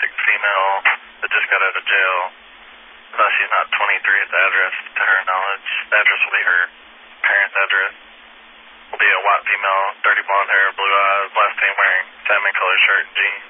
autistic female that just got out of jail. She's not 23 at the address, to her knowledge. The address will be her parents' address. Will be a white female, dirty blonde hair, blue eyes, last name wearing salmon colored shirt and jeans.